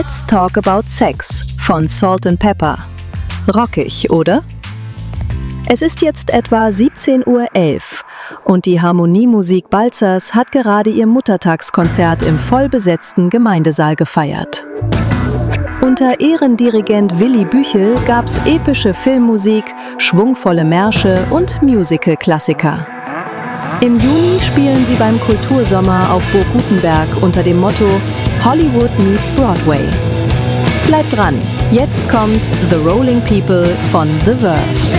Let's Talk About Sex von Salt and Pepper. Rockig, oder? Es ist jetzt etwa 17:11 Uhr und die Harmoniemusik Balzers hat gerade ihr Muttertagskonzert im vollbesetzten Gemeindesaal gefeiert. Unter Ehrendirigent Willi Büchel gab's epische Filmmusik, schwungvolle Märsche und Musical-Klassiker. Im Juni spielen sie beim Kultursommer auf Burg Gutenberg unter dem Motto Hollywood meets Broadway. Bleibt dran, jetzt kommt The Rolling People von The Verve.